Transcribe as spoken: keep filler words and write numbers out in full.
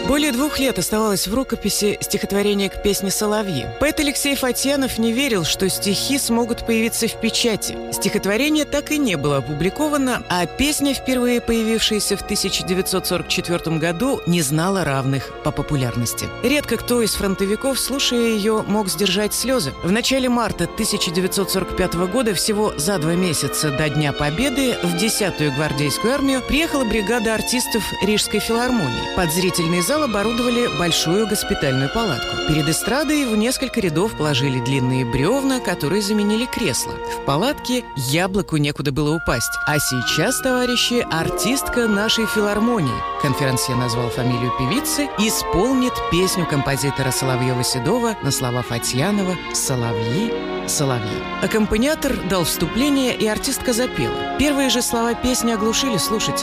Более двух лет оставалось в рукописи стихотворение к песне «Соловьи». Поэт Алексей Фатьянов не верил, что стихи смогут появиться в печати. Стихотворение так и не было опубликовано, а песня, впервые появившаяся в тысяча девятьсот сорок четвёртом году, не знала равных по популярности. Редко кто из фронтовиков, слушая ее, мог сдержать слезы. В начале марта тысяча девятьсот сорок пятого года, всего за два месяца до Дня Победы, в десятую гвардейскую армию приехала бригада артистов Рижской филармонии. Под зрительный зал оборудовали большую госпитальную палатку. Перед эстрадой в несколько рядов положили длинные бревна, которые заменили кресла. В палатке яблоку некуда было упасть. А сейчас, товарищи, артистка нашей филармонии, конферансье назвал фамилию певицы, исполнит песню композитора Соловьева-Седова на слова Фатьянова «Соловьи, соловьи». Аккомпаниатор дал вступление, и артистка запела. Первые же слова песни оглушили слушателей.